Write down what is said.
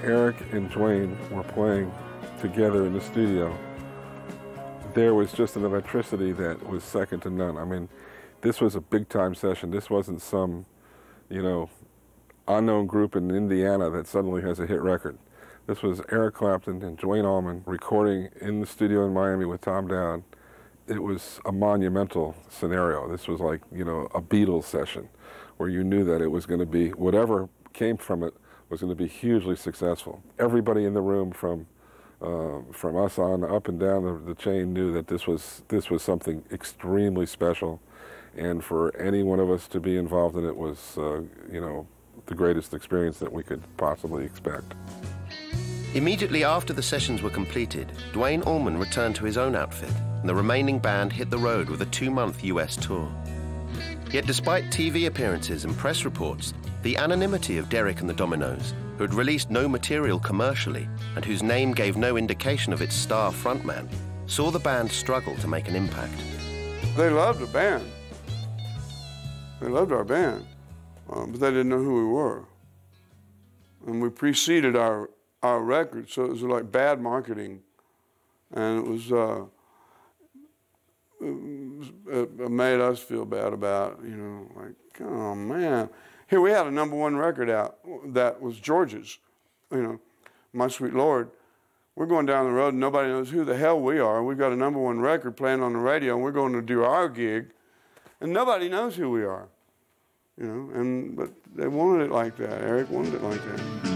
Eric and Duane were playing together in the studio, there was just an electricity that was second to none. I mean, this was a big-time session. This wasn't some, unknown group in Indiana that suddenly has a hit record. This was Eric Clapton and Duane Allman recording in the studio in Miami with Tom Dowd. It was a monumental scenario. This was like, a Beatles session where you knew that it was going to be, whatever came from it was going to be hugely successful. Everybody in the room from us on up and down the chain knew that this was something extremely special, and for any one of us to be involved in it was, the greatest experience that we could possibly expect. Immediately after the sessions were completed, Duane Allman returned to his own outfit, and the remaining band hit the road with a 2-month US tour. Yet despite TV appearances and press reports, the anonymity of Derek and the Dominos, who had released no material commercially and whose name gave no indication of its star frontman, saw the band struggle to make an impact. They loved the band. They loved our band, but they didn't know who we were. And we preceded our record, so it was like bad marketing. And it made us feel bad about, like, oh man. Here we had a #1 record out that was George's, My Sweet Lord. We're going down the road and nobody knows who the hell we are. We've got a #1 record playing on the radio and we're going to do our gig and nobody knows who we are, but they wanted it like that. Eric wanted it like that.